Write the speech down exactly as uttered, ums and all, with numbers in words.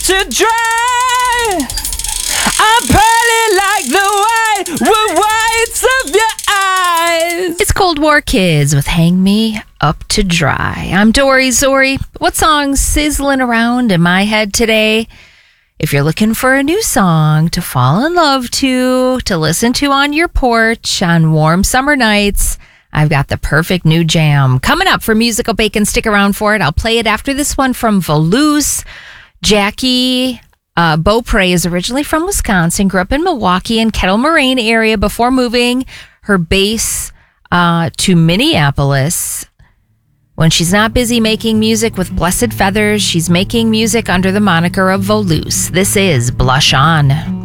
to dry. I'm pearly like the white, whites of your eyes. It's Cold War Kids with Hang Me Up to Dry. I'm Dory Zori. What song's sizzling around in my head today? If you're looking for a new song to fall in love to, to listen to on your porch on warm summer nights, I've got the perfect new jam coming up for Musical Bacon. Stick around for it. I'll play it after this one from Valoose. Jackie uh, Beaupre is originally from Wisconsin, grew up in Milwaukee and Kettle Moraine area before moving her base uh, to Minneapolis. When she's not busy making music with Blessed Feathers, she's making music under the moniker of Valoose. This is Blush On.